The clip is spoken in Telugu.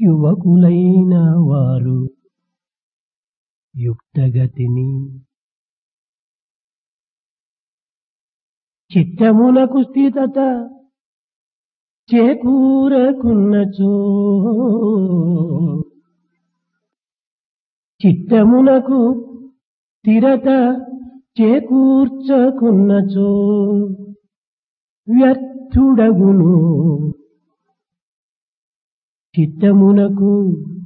యువకులైన వారు యుక్తగతిని చిత్తమునకు స్థితత చేకూరకున్నచో చిత్తమునకు స్థిరత చేకూర్చకున్నచో వ్యర్థుడగును చిత్తమునకు